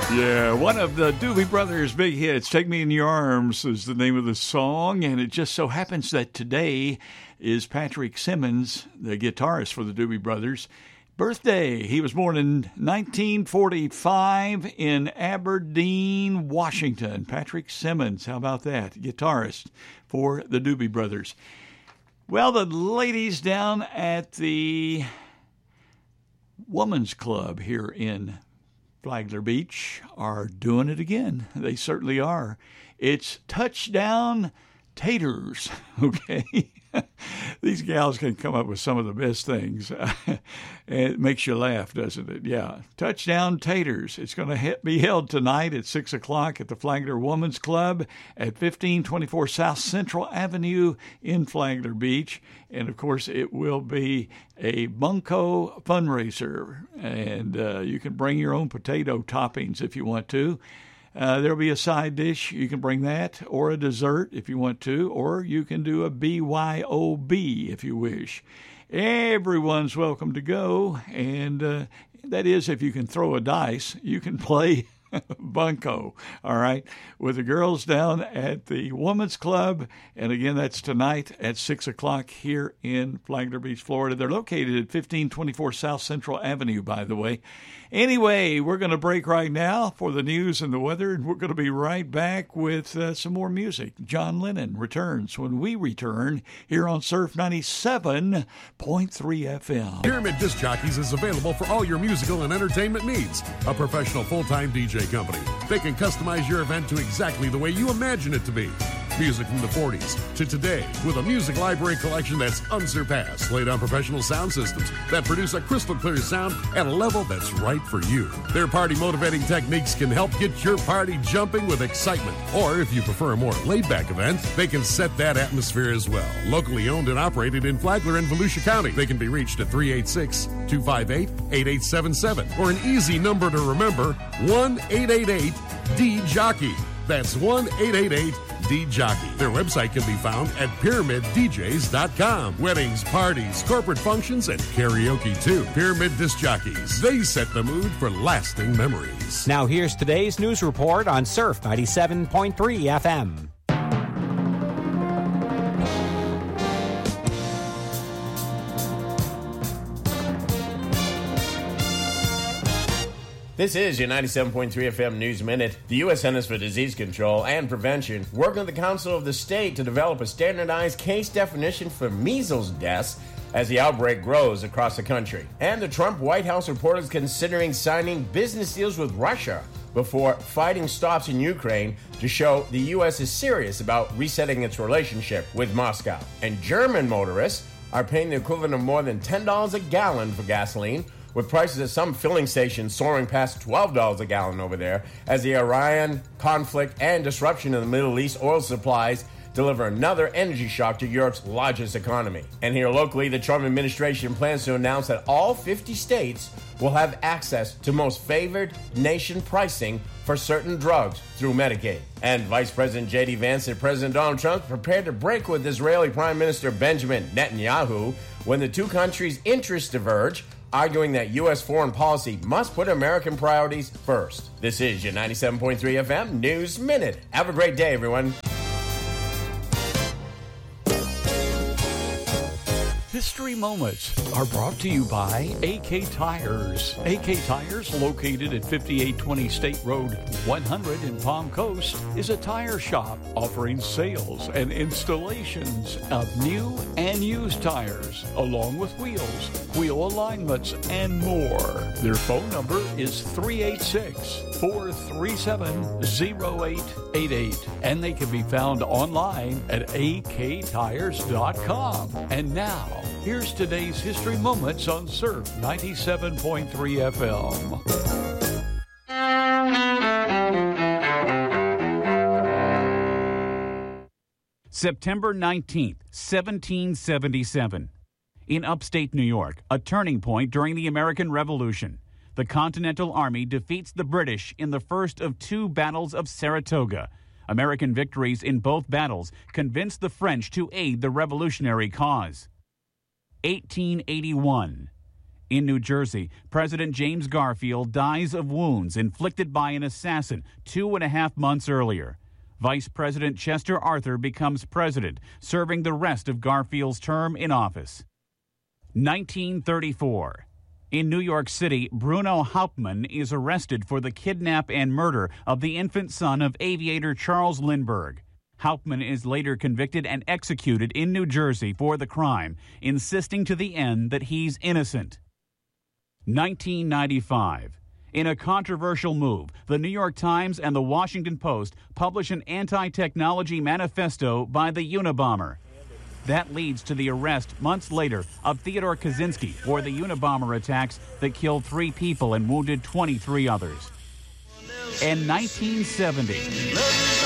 Yeah, one of the Doobie Brothers' big hits, Take Me in Your Arms, is the name of the song, and it just so happens that today is Patrick Simmons, the guitarist for the Doobie Brothers' birthday. He was born in 1945 in Aberdeen, Washington. Patrick Simmons, how about that? Guitarist for the Doobie Brothers. Well, the ladies down at the Women's Club here in Flagler Beach are doing it again. They certainly are. It's Touchdown Taters, okay? These gals can come up with some of the best things. It makes you laugh, doesn't it? Yeah. Touchdown Taters. It's going to be held tonight at 6 o'clock at the Flagler Women's Club at 1524 South Central Avenue in Flagler Beach. And, of course, it will be a Bunko fundraiser. And you can bring your own potato toppings if you want to. There'll be a side dish. You can bring that, or a dessert if you want to, or you can do a BYOB if you wish. Everyone's welcome to go, and that is, if you can throw a dice, you can play Bunko, all right, with the girls down at the Women's Club. And again, that's tonight at 6 o'clock here in Flagler Beach, Florida. They're located at 1524 South Central Avenue, by the way. Anyway, we're going to break right now for the news and the weather, and we're going to be right back with some more music. John Lennon returns when we return here on Surf 97.3 FM. Pyramid Disc Jockeys is available for all your musical and entertainment needs. A professional full-time DJ company. They can customize your event to exactly the way you imagine it to be. Music from the 40s to today with a music library collection that's unsurpassed, laid on professional sound systems that produce a crystal clear sound at a level that's right for you. Their party motivating techniques can help get your party jumping with excitement. Or if you prefer a more laid-back event, they can set that atmosphere as well. Locally owned and operated in Flagler and Volusia County. They can be reached at 386-258-8877 or an easy number to remember, 1-888-D-JOCKEY. That's 1-888-D-JOCKEY. Their website can be found at PyramidDJs.com. Weddings, parties, corporate functions, and karaoke too. Pyramid Disc Jockeys. They set the mood for lasting memories. Now here's today's news report on Surf 97.3 FM. This is your 97.3 FM News Minute. The U.S. Centers for Disease Control and Prevention working with the Council of the State to develop a standardized case definition for measles deaths as the outbreak grows across the country. And the Trump White House report is considering signing business deals with Russia before fighting stops in Ukraine to show the U.S. is serious about resetting its relationship with Moscow. And German motorists are paying the equivalent of more than $10 a gallon for gasoline, with prices at some filling stations soaring past $12 a gallon over there as the Iran conflict and disruption in the Middle East oil supplies deliver another energy shock to Europe's largest economy. And here locally, the Trump administration plans to announce that all 50 states will have access to most favored nation pricing for certain drugs through Medicaid. And Vice President J.D. Vance said President Donald Trump prepared to break with Israeli Prime Minister Benjamin Netanyahu when the two countries' interests diverge, arguing that U.S. foreign policy must put American priorities first. This is your 97.3 FM News Minute. Have a great day, everyone. History Moments are brought to you by AK Tires. AK Tires, located at 5820 State Road 100 in Palm Coast, is a tire shop offering sales and installations of new and used tires, along with wheels, wheel alignments, and more. Their phone number is 386-437-0888, and they can be found online at aktires.com. And now, here's today's History Moments on Surf 97.3 FM. September 19th, 1777. In upstate New York, a turning point during the American Revolution. The Continental Army defeats the British in the first of two battles of Saratoga. American victories in both battles convinced the French to aid the revolutionary cause. 1881. In New Jersey, President James Garfield dies of wounds inflicted by an assassin 2.5 months earlier. Vice President Chester Arthur becomes president, serving the rest of Garfield's term in office. 1934. In New York City, Bruno Hauptmann is arrested for the kidnap and murder of the infant son of aviator Charles Lindbergh. Hauptmann is later convicted and executed in New Jersey for the crime, insisting to the end that he's innocent. 1995. In a controversial move, the New York Times and the Washington Post publish an anti-technology manifesto by the Unabomber. That leads to the arrest months later of Theodore Kaczynski for the Unabomber attacks that killed 3 people and wounded 23 others. And 1970.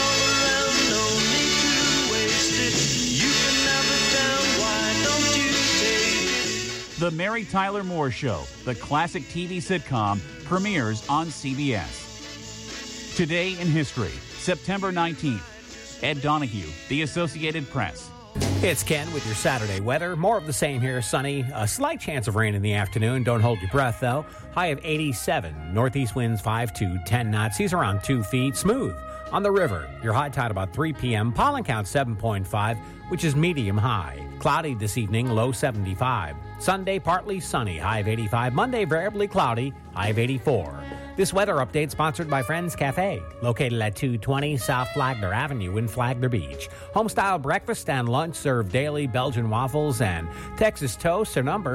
The Mary Tyler Moore Show, the classic TV sitcom, premieres on CBS. Today in history, September 19th. Ed Donahue, The Associated Press. It's Ken with your Saturday weather. More of the same here, sunny. A slight chance of rain in the afternoon. Don't hold your breath, though. High of 87. Northeast winds 5 to 10 knots. Seas around 2 feet. Smooth. On the river, your high tide about 3 p.m. Pollen count 7.5, which is medium high. Cloudy this evening, low 75. Sunday, partly sunny, high of 85. Monday, variably cloudy, high of 84. This weather update sponsored by Friends Cafe, located at 220 South Flagler Avenue in Flagler Beach. Home-style breakfast and lunch served daily. Belgian waffles and Texas toast are number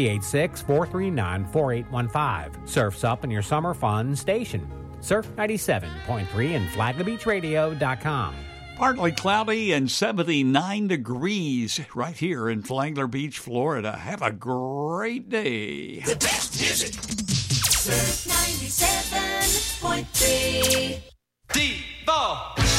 386-439-4815. Surf's up in your summer fun station. Surf 97.3 and FlaglerBeachRadio.com. Partly cloudy and 79 degrees right here in Flagler Beach, Florida. Have a great day. The best music. Surf 97.3. D-Ball.